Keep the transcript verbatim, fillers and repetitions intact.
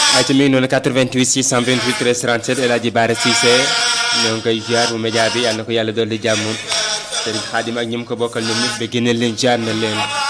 ay ci mi ngi noonu quatre-vingt-huit six cent vingt-huit treize trente-sept El Hadji Bara Cissé ñoo ngi koy ziar bu média bi yàlla na ko yàlla dolli jàmm Serigne Khadim ak ñi mu ko bokkal ñoom ñëpp ba génneel leen jaar na leen